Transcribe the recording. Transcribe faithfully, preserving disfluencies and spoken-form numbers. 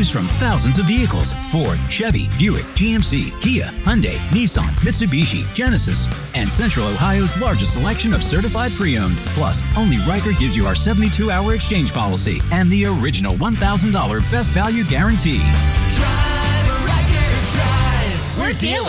choose from thousands of vehicles: Ford, Chevy, Buick, G M C, Kia, Hyundai, Nissan, Mitsubishi, Genesis, and Central Ohio's largest selection of certified pre-owned. Plus, only Riker gives you our seventy-two hour exchange policy and the original one thousand dollars best value guarantee. Drive a Riker, drive. We're dealing.